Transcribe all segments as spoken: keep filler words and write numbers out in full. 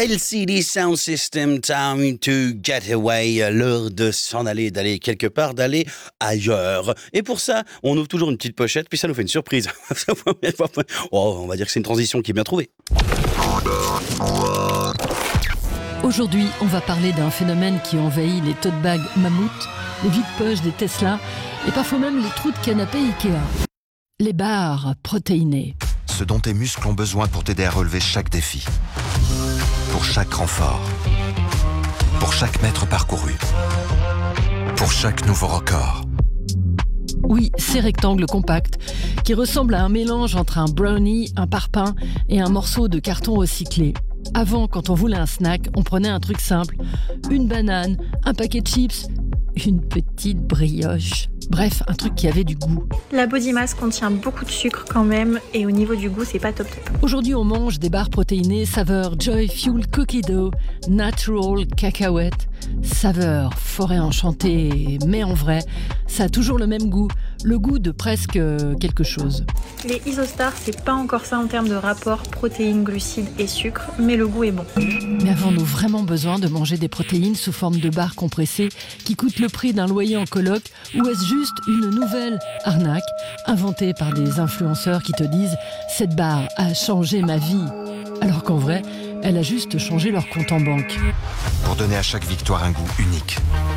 L C D Sound System, time to get away. L'heure de s'en aller, d'aller quelque part, d'aller ailleurs. Et pour ça, on ouvre toujours une petite pochette, puis ça nous fait une surprise. Oh, on va dire que c'est une transition qui est bien trouvée. Aujourd'hui, on va parler d'un phénomène qui envahit les tote bags mammouths, les vides-poches des Tesla et parfois même les trous de canapé Ikea. Les barres protéinées. Ce dont tes muscles ont besoin pour t'aider à relever chaque défi. Pour chaque renfort. Pour chaque mètre parcouru. Pour chaque nouveau record. Oui, ces rectangles compacts qui ressemblent à un mélange entre un brownie, un parpaing et un morceau de carton recyclé. Avant, quand on voulait un snack, on prenait un truc simple. Une banane, un paquet de chips, une petite brioche. Bref, un truc qui avait du goût. La Body Mass contient beaucoup de sucre quand même, et au niveau du goût, c'est pas top top. Aujourd'hui, on mange des barres protéinées saveur Joy Fuel Cookie Dough, Natural Cacahuète, saveur forêt enchantée, mais en vrai, ça a toujours le même goût, le goût de presque quelque chose. Les Isostars, c'est pas encore ça en termes de rapport protéines, glucides et sucre, mais le goût est bon. Mais avons-nous vraiment besoin de manger des protéines sous forme de barres compressées qui coûtent le prix d'un loyer en coloc, ou est-ce juste une nouvelle arnaque inventée par des influenceurs qui te disent « cette barre a changé ma vie », alors qu'en vrai, elle a juste changé leur compte en banque. Pour donner à chaque victoire un goût unique.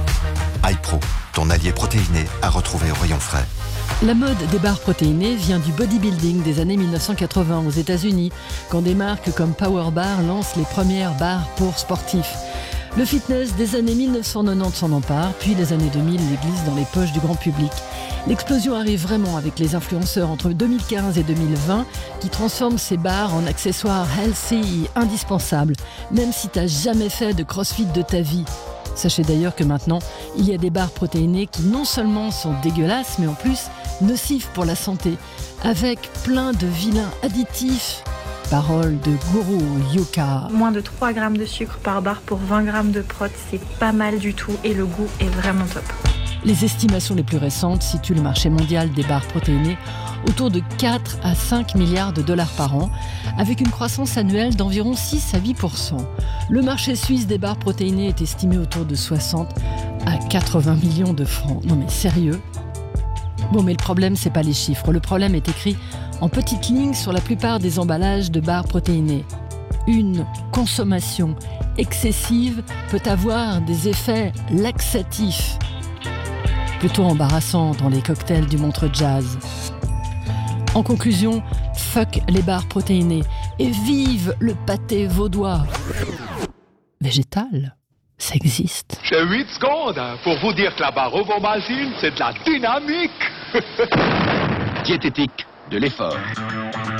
iPro, ton allié protéiné à retrouver au rayon frais. La mode des barres protéinées vient du bodybuilding des années mille neuf cent quatre-vingts aux États-Unis, quand des marques comme Power Bar lancent les premières barres pour sportifs. Le fitness des années mille neuf cent quatre-vingt-dix s'en empare, puis les années deux mille les glisse dans les poches du grand public. L'explosion arrive vraiment avec les influenceurs entre deux mille quinze et deux mille vingt qui transforment ces barres en accessoires healthy indispensables, même si t'as jamais fait de crossfit de ta vie. Sachez d'ailleurs que maintenant, il y a des barres protéinées qui non seulement sont dégueulasses, mais en plus nocives pour la santé, avec plein de vilains additifs. Parole de gourou Yuka. Moins de trois grammes de sucre par barre pour vingt grammes de prot, c'est pas mal du tout et le goût est vraiment top. Les estimations les plus récentes situent le marché mondial des barres protéinées autour de quatre à cinq milliards de dollars par an, avec une croissance annuelle d'environ six à huit pour cent. Le marché suisse des barres protéinées est estimé autour de soixante à quatre-vingts millions de francs. Non mais sérieux ? Bon, mais le problème, c'est pas les chiffres. Le problème est écrit en petites lignes sur la plupart des emballages de barres protéinées. Une consommation excessive peut avoir des effets laxatifs, plutôt embarrassants dans les cocktails du Montreux Jazz. En conclusion, fuck les barres protéinées et vive le pâté vaudois. Végétal, ça existe. J'ai huit secondes pour vous dire que la barre Ovomaltine, c'est de la dynamique. Diététique de l'effort.